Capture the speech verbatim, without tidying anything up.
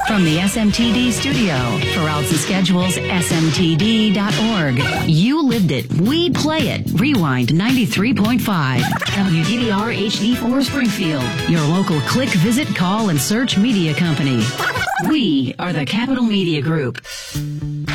From the S M T D studio, for routes and schedules, S M T D dot org. You lived it. We play it. Rewind ninety-three point five. W D B R H D four Springfield. Your local click, visit, call, and search media company. We are the Capital Media Group.